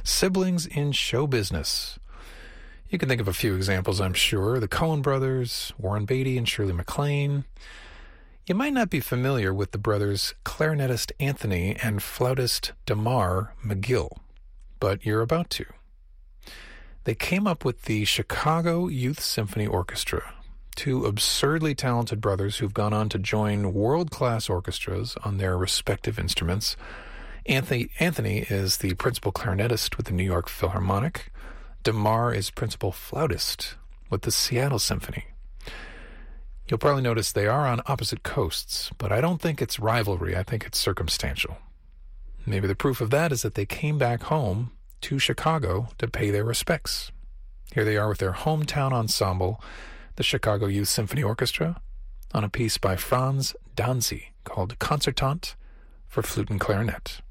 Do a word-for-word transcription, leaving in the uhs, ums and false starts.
Siblings in show business. You can think of a few examples, I'm sure. The Coen brothers, Warren Beatty and Shirley MacLaine. You might not be familiar with the brothers clarinetist Anthony and flautist Damar McGill, but you're about to. They came up with the Chicago Youth Symphony Orchestra, two absurdly talented brothers who've gone on to join world-class orchestras on their respective instruments. Anthony, Anthony is the principal clarinetist with the New York Philharmonic. Damar is principal flautist with the Seattle Symphony. You'll probably notice they are on opposite coasts, but I don't think it's rivalry. I think it's circumstantial. Maybe the proof of that is that they came back home to Chicago to pay their respects. Here they are with their hometown ensemble, the Chicago Youth Symphony Orchestra, on a piece by Franz Danzi called Concertante for Flute and Clarinet.